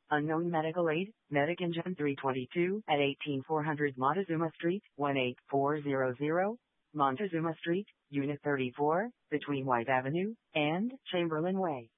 Unknown medical aid, Medic-Ingen 322 at 18400 Montezuma Street, 18400, Montezuma Street, Unit 34, between White Avenue and Chamberlain Way.